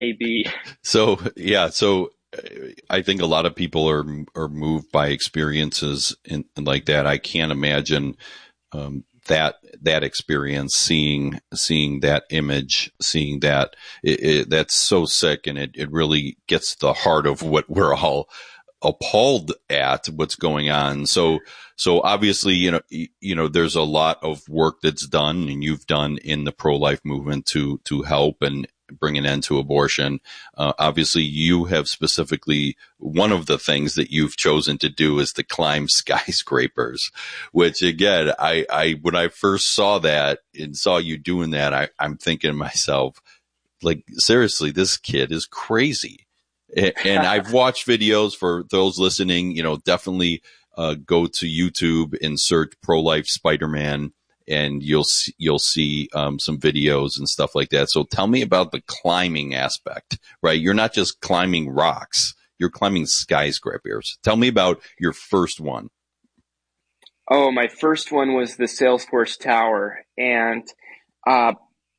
maybe. So yeah, so I think a lot of people are moved by experiences and like that. I can't imagine that experience, seeing that image, seeing that that's so sick, and it really gets to the heart of what we're all appalled at what's going on. So obviously, there's a lot of work that's done and you've done in the pro-life movement to help and bring an end to abortion. Obviously you have specifically, one of the things that you've chosen to do is to climb skyscrapers, which again, when I first saw that and saw you doing that, I'm thinking to myself, like, seriously, this kid is crazy. And I've watched videos. For those listening, definitely go to YouTube and search pro-life Spider-Man, and you'll see some videos and stuff like that. So tell me about the climbing aspect, right? You're not just climbing rocks, you're climbing skyscrapers. Tell me about your first one. Oh, my first one was the Salesforce Tower. And, uh,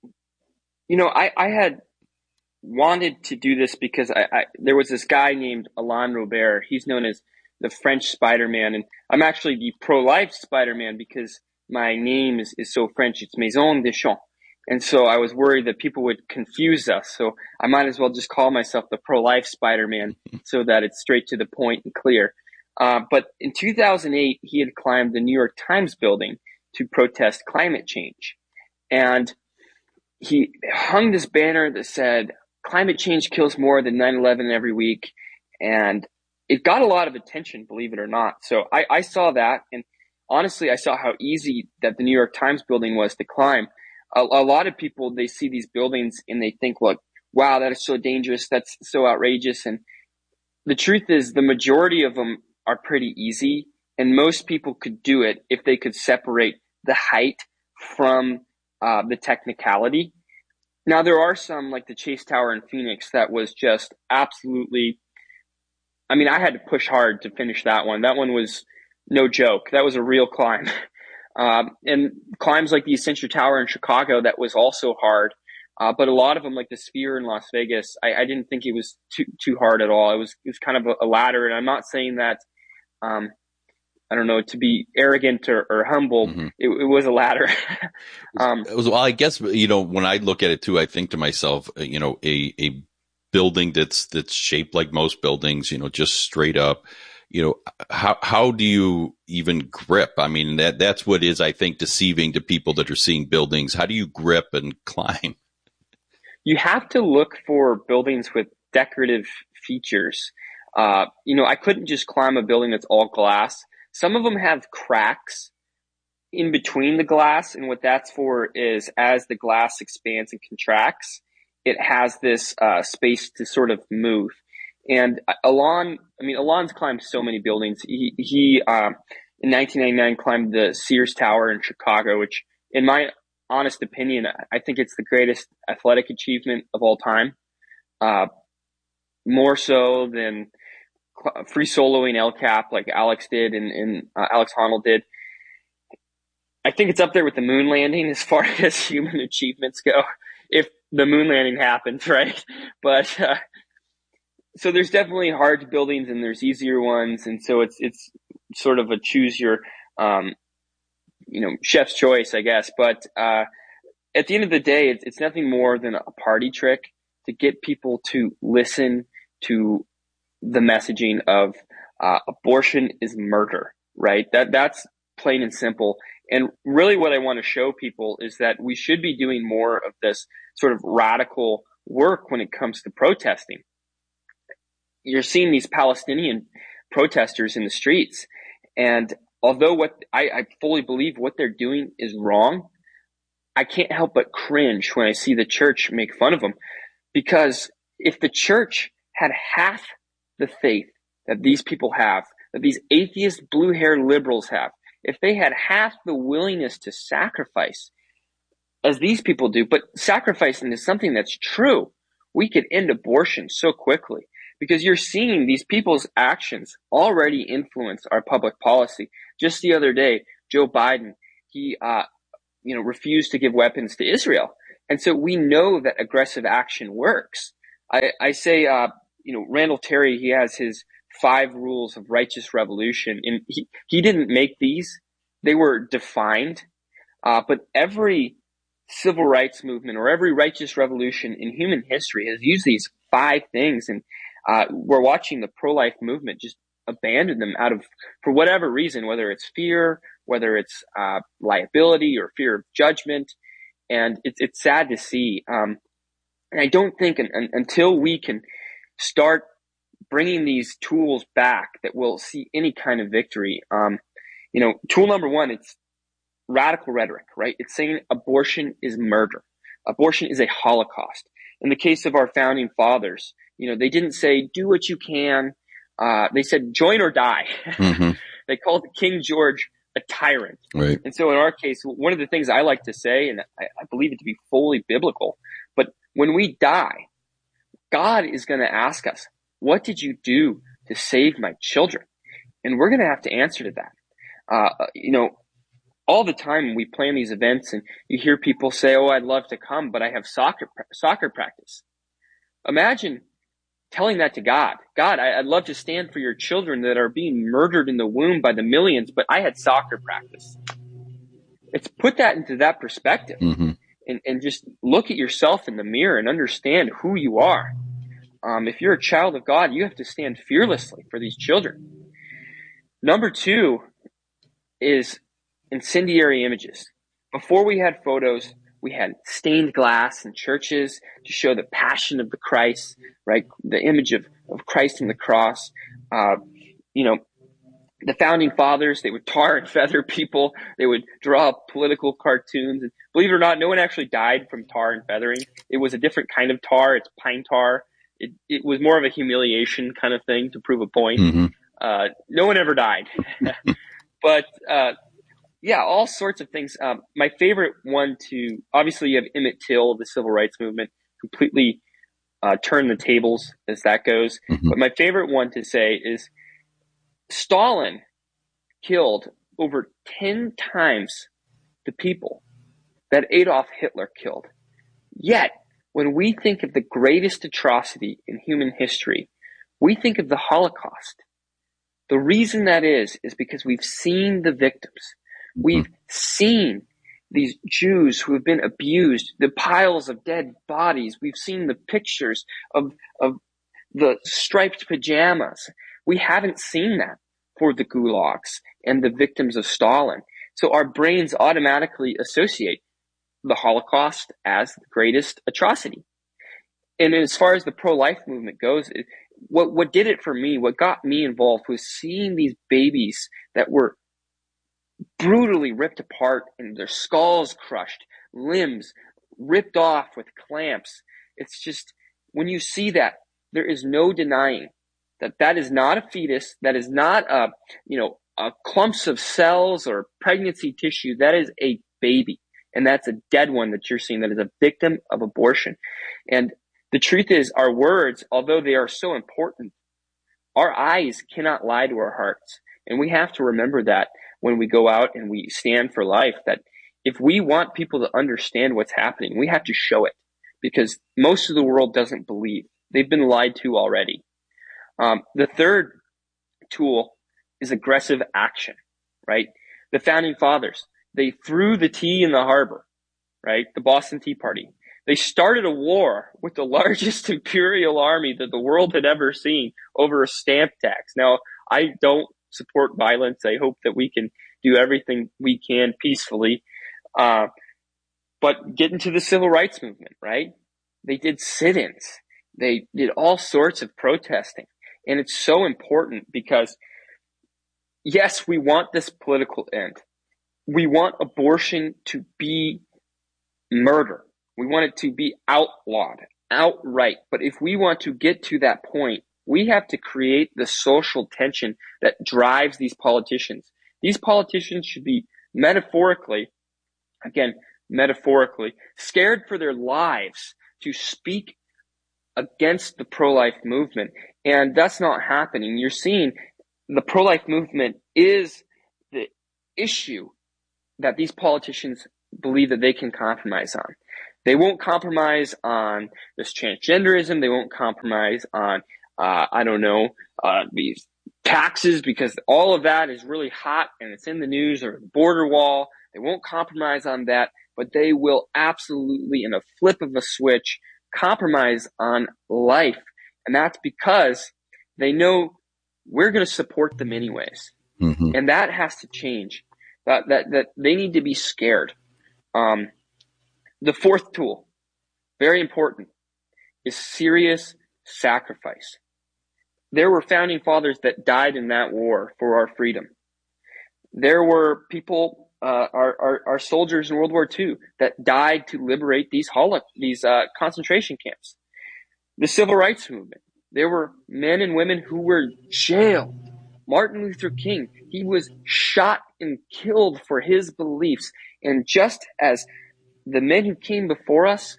I had wanted to do this because there was this guy named Alain Robert. He's known as the French Spider-Man. And I'm actually the pro-life Spider-Man because my name is so French. It's Maison Deschamps. And so I was worried that people would confuse us. So I might as well just call myself the pro-life Spider-Man so that it's straight to the point and clear. But in 2008, he had climbed the New York Times building to protest climate change. And he hung this banner that said, climate change kills more than 9/11 every week. And it got a lot of attention, believe it or not. So I saw that. And honestly, I saw how easy that the New York Times building was to climb. A lot of people, they see these buildings and they think, look, wow, that is so dangerous. That's so outrageous. And the truth is the majority of them are pretty easy. And most people could do it if they could separate the height from the technicality. Now, there are some, like the Chase Tower in Phoenix, that was just absolutely, I mean, I had to push hard to finish that one. That one was no joke. That was a real climb. And climbs like the Accenture Tower in Chicago, that was also hard. But a lot of them, like the Sphere in Las Vegas, I didn't think it was too hard at all. It was kind of a ladder. And I'm not saying that, I don't know, to be arrogant or humble. Mm-hmm. It was a ladder. Well, I guess, when I look at it too, I think to myself, a building that's shaped like most buildings, just straight up, how do you even grip? I mean, that's what is, I think, deceiving to people that are seeing buildings. How do you grip and climb? You have to look for buildings with decorative features. I couldn't just climb a building that's all glass. Some of them have cracks in between the glass, and what that's for is as the glass expands and contracts, it has this space to sort of move. And Alon's climbed so many buildings. He in 1999 climbed the Sears Tower in Chicago, which, in my honest opinion, I think it's the greatest athletic achievement of all time. Uh, More so than free soloing El Cap like Alex did and Alex Honnold did. I think it's up there with the moon landing as far as human achievements go, if the moon landing happens, right? But so there's definitely hard buildings and there's easier ones, and so it's sort of a choose your um, chef's choice, I guess. But at the end of the day, it's nothing more than a party trick to get people to listen to the messaging of abortion is murder, right? That's plain and simple. And really what I want to show people is that we should be doing more of this sort of radical work when it comes to protesting. You're seeing these Palestinian protesters in the streets. And although what I fully believe what they're doing is wrong, I can't help but cringe when I see the church make fun of them. Because if the church had half the faith that these people have, that these atheist blue haired liberals have, if they had half the willingness to sacrifice as these people do, but sacrificing is something that's true, we could end abortion so quickly because you're seeing these people's actions already influence our public policy. Just the other day, Joe Biden, he, refused to give weapons to Israel. And so we know that aggressive action works. I say, Randall Terry, he has his 5 rules of righteous revolution, and he didn't make these. They were defined. But every civil rights movement or every righteous revolution in human history has used these 5 things. And we're watching the pro-life movement just abandon them for whatever reason, whether it's fear, whether it's liability or fear of judgment. And it's sad to see. And I don't think until we can start bringing these tools back that we'll see any kind of victory. Tool number 1, it's radical rhetoric, right? It's saying abortion is murder. Abortion is a Holocaust. In the case of our founding fathers, they didn't say, do what you can. They said, join or die. Mm-hmm. They called King George a tyrant. Right. And so in our case, one of the things I like to say, and I believe it to be fully biblical, but when we die, God is going to ask us, what did you do to save my children? And we're going to have to answer to that. All the time we plan these events and you hear people say, oh, I'd love to come, but I have soccer practice. Imagine telling that to God. God, I'd love to stand for your children that are being murdered in the womb by the millions, but I had soccer practice. It's put that into that perspective. Mm-hmm. And just look at yourself in the mirror and understand who you are. If you're a child of God, you have to stand fearlessly for these children. Number 2 is incendiary images. Before we had photos, we had stained glass in churches to show the passion of the Christ, right? The image of Christ on the cross. The founding fathers, they would tar and feather people. They would draw political cartoons. And believe it or not, no one actually died from tar and feathering. It was a different kind of tar. It's pine tar. It was more of a humiliation kind of thing to prove a point. Mm-hmm. No one ever died. But all sorts of things. My favorite one obviously you have Emmett Till, the civil rights movement, completely turned the tables as that goes. Mm-hmm. But my favorite one to say is Stalin killed over 10 times the people that Adolf Hitler killed. Yet, when we think of the greatest atrocity in human history, we think of the Holocaust. The reason that is because we've seen the victims. We've seen these Jews who have been abused, the piles of dead bodies. We've seen the pictures of the striped pajamas. We haven't seen that for the gulags and the victims of Stalin. So our brains automatically associate the Holocaust as the greatest atrocity. And as far as the pro-life movement goes, what did it for me, what got me involved was seeing these babies that were brutally ripped apart and their skulls crushed, limbs ripped off with clamps. It's just, when you see that, there is no denying that is not a fetus, that is not a clumps of cells or pregnancy tissue. That is a baby. And that's a dead one that you're seeing, that is a victim of abortion. And the truth is, our words, although they are so important, our eyes cannot lie to our hearts. And we have to remember that when we go out and we stand for life, that if we want people to understand what's happening, we have to show it, because most of the world doesn't believe. They've been lied to already. The third tool is aggressive action, right? The founding fathers, they threw the tea in the harbor, right? The Boston Tea Party. They started a war with the largest imperial army that the world had ever seen over a stamp tax. Now, I don't support violence. I hope that we can do everything we can peacefully. But get into the civil rights movement, right? They did sit-ins. They did all sorts of protesting. And it's so important because, yes, we want this political end. We want abortion to be murder. We want it to be outlawed, outright. But if we want to get to that point, we have to create the social tension that drives these politicians. These politicians should be metaphorically, scared for their lives to speak against the pro-life movement. And that's not happening. You're seeing the pro-life movement is the issue that these politicians believe that they can compromise on. They won't compromise on this transgenderism. They won't compromise on, these taxes, because all of that is really hot and it's in the news, or the border wall. They won't compromise on that, but they will absolutely, in a flip of a switch, compromise on life. And that's because they know we're going to support them anyways. Mm-hmm. And that has to change. That they need to be scared. The fourth tool, very important, is serious sacrifice. There were founding fathers that died in that war for our freedom. There were people, our soldiers in World War II, that died to liberate these concentration camps. The Civil Rights Movement. There were men and women who were jailed. Martin Luther King, he was shot and killed for his beliefs. And just as the men who came before us,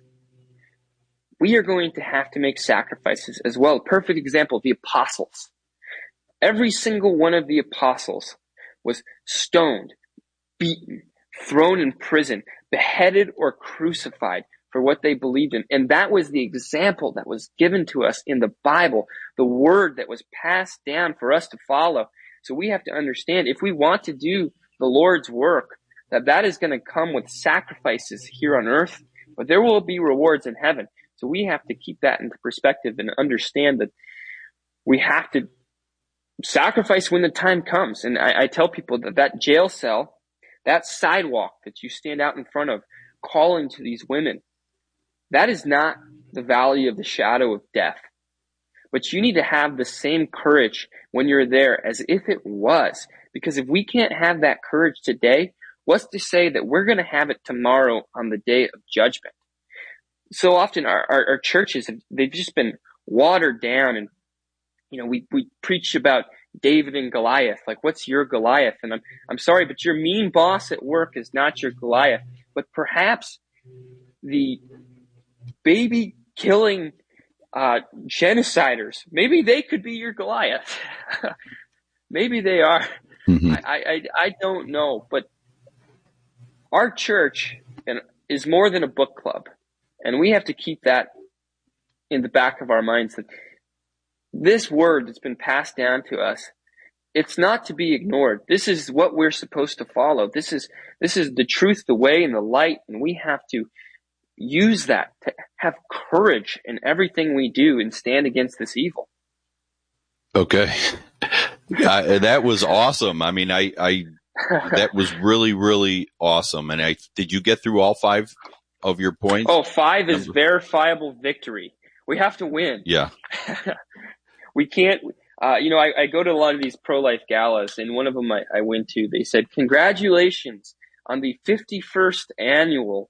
we are going to have to make sacrifices as well. Perfect example, the apostles. Every single one of the apostles was stoned, beaten, thrown in prison, beheaded, or crucified for what they believed in. And that was the example that was given to us in the Bible, the word that was passed down for us to follow. So we have to understand, if we want to do the Lord's work, that is going to come with sacrifices here on earth, but there will be rewards in heaven. So we have to keep that into perspective and understand that we have to sacrifice when the time comes. And I tell people that jail cell, that sidewalk that you stand out in front of, calling to these women, that is not the valley of the shadow of death. But you need to have the same courage when you're there as if it was. Because if we can't have that courage today, what's to say that we're going to have it tomorrow on the day of judgment? So often our churches, they've just been watered down, and we preach about David and Goliath. Like, what's your Goliath? And I'm sorry, but your mean boss at work is not your Goliath. But perhaps the baby killing genociders, maybe they could be your Goliath. Maybe they are. Mm-hmm. I don't know, but our church is more than a book club, and we have to keep that in the back of our minds, that this word that's been passed down to us, it's not to be ignored. This is what we're supposed to follow. This is the truth, the way, and the light, and we have to use that to have courage in everything we do and stand against this evil. Okay. That was awesome. I mean, that was really, really awesome. And did you get through all 5 of your points? Oh, 5 is verifiable victory. We have to win. Yeah. We can't, I go to a lot of these pro-life galas, and one of them I went to, they said, congratulations on the 51st annual,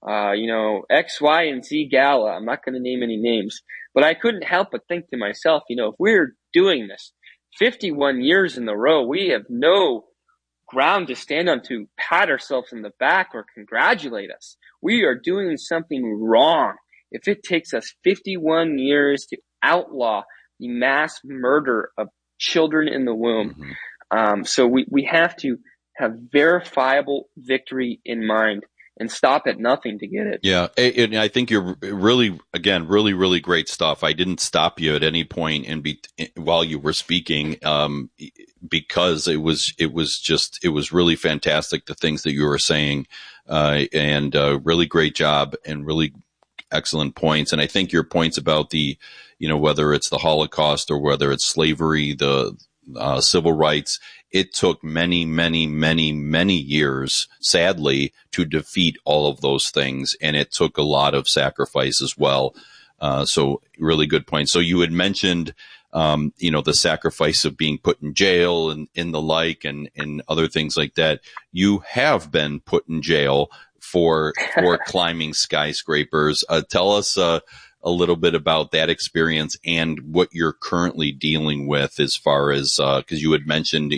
X, Y, and Z gala. I'm not going to name any names, but I couldn't help but think to myself, if we're doing this 51 years in a row, we have no ground to stand on to pat ourselves in the back or congratulate us. We are doing something wrong if it takes us 51 years to outlaw the mass murder of children in the womb. Mm-hmm. So we have to have verifiable victory in mind and stop at nothing to get it. Yeah. And I think you're really, again, really, really great stuff. I didn't stop you at any point while you were speaking, because it was really fantastic, the things that you were saying, and really great job and really excellent points. And I think your points about whether it's the Holocaust or whether it's slavery, the civil rights, it took many, many, many, many years, sadly, to defeat all of those things. And it took a lot of sacrifice as well. So really good point. So you had mentioned, the sacrifice of being put in jail and the like, and other things like that. You have been put in jail for climbing skyscrapers. Tell us a little bit about that experience and what you're currently dealing with, as far as because you had mentioned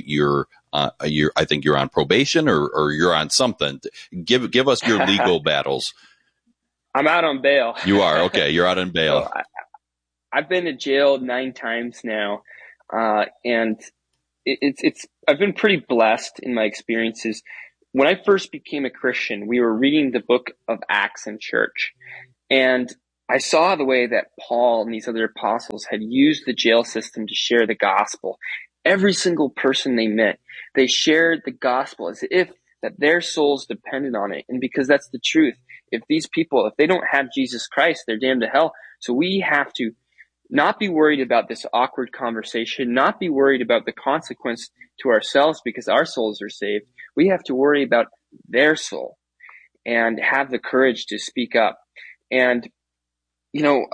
I think you're on probation or you're on something. Give us your legal battles. I'm out on bail. You are? Okay, you're out on bail. So I've been to jail 9 times now, and it's I've been pretty blessed in my experiences. when I first became a Christian, we were reading the book of Acts in church. And I saw the way that Paul and these other apostles had used the jail system to share the gospel. Every single person they met, they shared the gospel as if that their souls depended on it. And because that's the truth. If these people, if they don't have Jesus Christ, they're damned to hell. So we have to not be worried about this awkward conversation, not be worried about the consequence to ourselves because our souls are saved. We have to worry about their soul and have the courage to speak up. And, you know,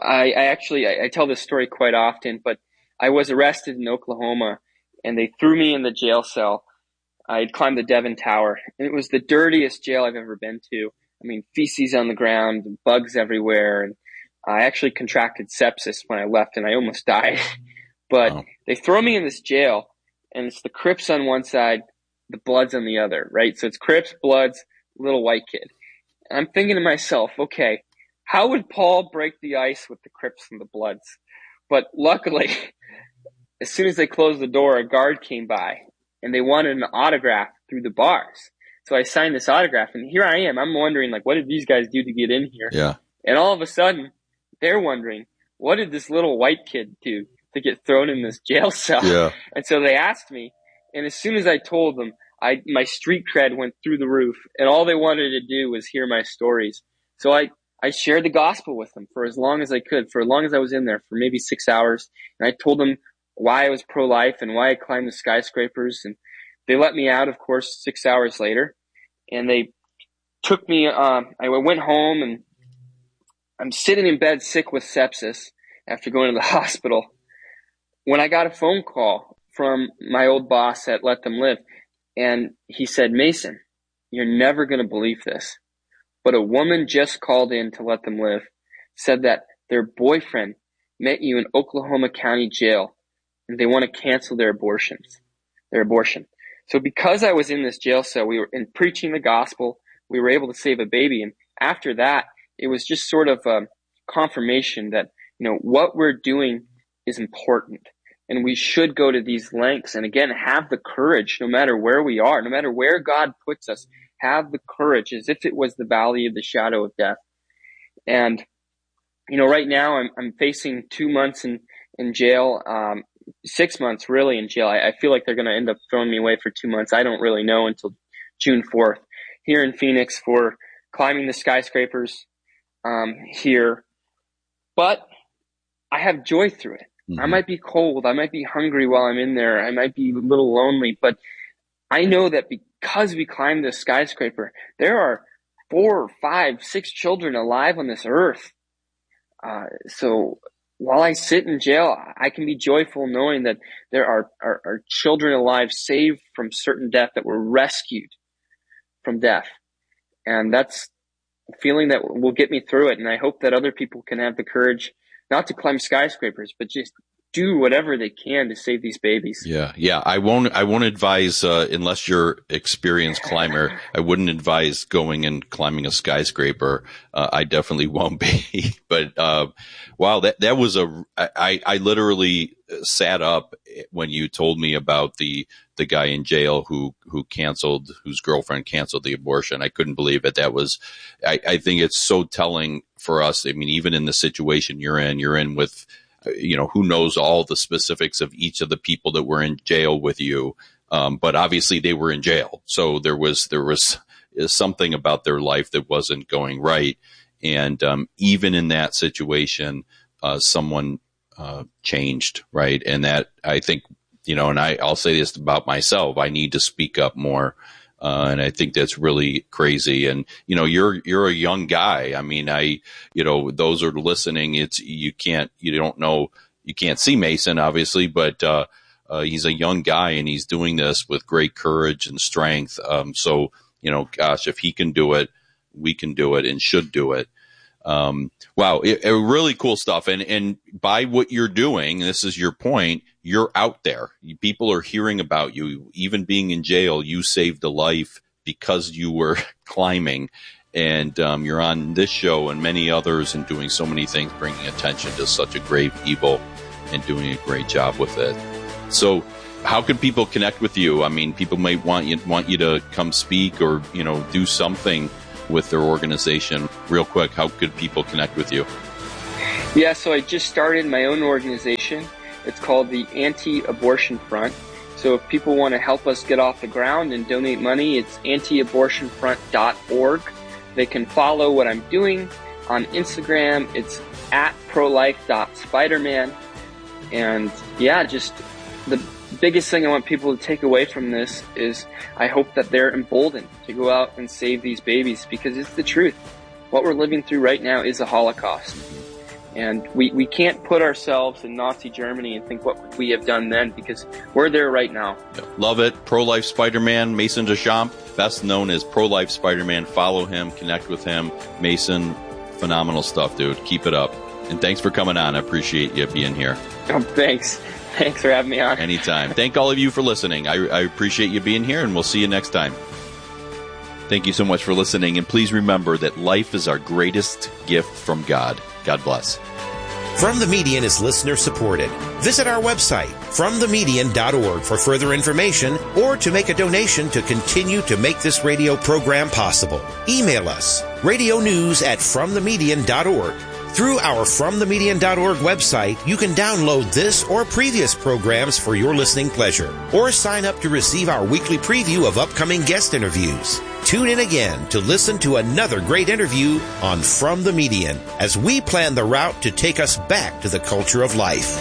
I tell this story quite often, but I was arrested in Oklahoma and they threw me in the jail cell. I had climbed the Devon Tower, and it was the dirtiest jail I've ever been to. I mean, feces on the ground, bugs everywhere, and I actually contracted sepsis when I left, and I almost died. But Wow. They throw me in this jail, and it's the Crips on one side, the Bloods on the other, right? So it's Crips, Bloods, little white kid. And I'm thinking to myself, okay, how would Paul break the ice with the Crips and the Bloods? But luckily, as soon as they closed the door, a guard came by, and they wanted an autograph through the bars. So I signed this autograph, and here I am. I'm wondering, like, what did these guys do to get in here? Yeah. And all of a sudden, they're wondering, what did this little white kid do to get thrown in this jail cell? Yeah. And so they asked me, and as soon as I told them, my street cred went through the roof, and all they wanted to do was hear my stories. So I shared the gospel with them for as long as I could, for as long as I was in there, for maybe 6 hours. And I told them why I was pro-life and why I climbed the skyscrapers. And they let me out, of course, 6 hours later. And they took me, I went home, and I'm sitting in bed sick with sepsis after going to the hospital when I got a phone call from my old boss at Let Them Live. And he said, Mason, you're never going to believe this, but a woman just called in to Let Them Live, said that their boyfriend met you in Oklahoma County Jail, and they want to cancel their abortion. So because I was in this jail cell, we were in preaching the gospel, we were able to save a baby. And after that, it was just sort of a confirmation that, you know, what we're doing is important. And we should go to these lengths and, again, have the courage, no matter where we are, no matter where God puts us, have the courage as if it was the valley of the shadow of death. And, you know, right now I'm facing 2 months in jail, 6 months really in jail. I feel like they're going to end up throwing me away for 2 months. I don't really know until June 4th here in Phoenix for climbing the skyscrapers here. But I have joy through it. I might be cold. I might be hungry while I'm in there. I might be a little lonely, but I know that because we climbed this skyscraper, there are 4, 5, 6 children alive on this earth. So while I sit in jail, I can be joyful knowing that there are children alive saved from certain death, that were rescued from death. And that's a feeling that will get me through it. And I hope that other people can have the courage not to climb skyscrapers, but just do whatever they can to save these babies. Yeah. I won't advise, unless you're experienced climber, I wouldn't advise going and climbing a skyscraper. I definitely won't be, but, wow, that was I literally sat up when you told me about the guy in jail whose girlfriend canceled the abortion. I couldn't believe it. I think it's so telling for us. I mean, even in the situation you're in with, you know, who knows all the specifics of each of the people that were in jail with you. But obviously they were in jail. So there was something about their life that wasn't going right. And, even in that situation, someone, changed, right? And that, I think, you know, and I'll say this about myself, I need to speak up more. And I think that's really crazy. And, you know, you're a young guy. I mean, you know, those are listening. You can't see Mason, obviously, but, he's a young guy and he's doing this with great courage and strength. So, you know, gosh, if he can do it, we can do it and should do it. Wow. Really cool stuff. And by what you're doing, this is your point, you're out there. People are hearing about you. Even being in jail, you saved a life because you were climbing. And you're on this show and many others and doing so many things, bringing attention to such a grave evil and doing a great job with it. So how can people connect with you? I mean, people might want you to come speak or, do something with their organization. Real quick, how could people connect with you? Yeah, so I just started my own organization. It's called the Anti-Abortion Front. So if people want to help us get off the ground and donate money, it's antiabortionfront.org. They can follow what I'm doing on Instagram. It's at prolife.spiderman. And yeah, just the biggest thing I want people to take away from this is I hope that they're emboldened to go out and save these babies, because it's the truth. What we're living through right now is a Holocaust. And we can't put ourselves in Nazi Germany and think what we have done then, because we're there right now. Love it. Pro-Life Spider-Man, Mason Deschamps, best known as Pro-Life Spider-Man. Follow him, connect with him. Mason, phenomenal stuff, dude. Keep it up. And thanks for coming on. I appreciate you being here. Oh, thanks. Thanks for having me on. Anytime. Thank all of you for listening. I appreciate you being here, and we'll see you next time. Thank you so much for listening, and please remember that life is our greatest gift from God. God bless. From the Median is listener supported. Visit our website, fromthemedian.org, for further information or to make a donation to continue to make this radio program possible. Email us, radionews@fromthemedian.org. Through our FromTheMedian.org website, you can download this or previous programs for your listening pleasure, or sign up to receive our weekly preview of upcoming guest interviews. Tune in again to listen to another great interview on From the Median as we plan the route to take us back to the culture of life.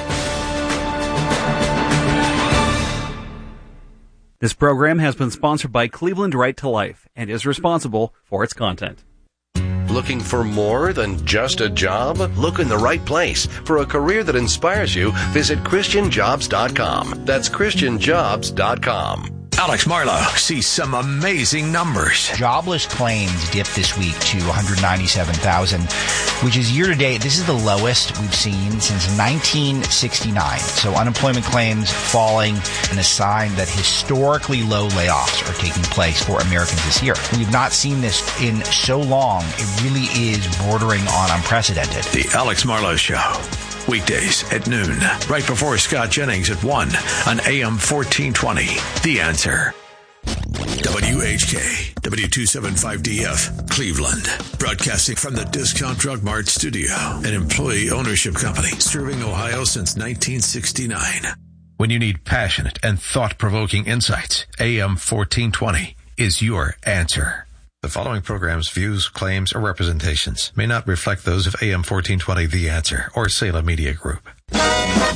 This program has been sponsored by Cleveland Right to Life and is responsible for its content. Looking for more than just a job? Look in the right place. For a career that inspires you, visit ChristianJobs.com. That's ChristianJobs.com. Alex Marlowe sees some amazing numbers. Jobless claims dipped this week to 197,000, which is year to date. This is the lowest we've seen since 1969. So unemployment claims falling, and a sign that historically low layoffs are taking place for Americans this year. We've not seen this in so long. It really is bordering on unprecedented. The Alex Marlowe Show. Weekdays at noon, right before Scott Jennings at 1 on AM 1420. The Answer. WHK, W275DF, Cleveland. Broadcasting from the Discount Drug Mart studio, an employee ownership company serving Ohio since 1969. When you need passionate and thought-provoking insights, AM 1420 is your answer. The following program's views, claims, or representations may not reflect those of AM 1420 The Answer or Salem Media Group.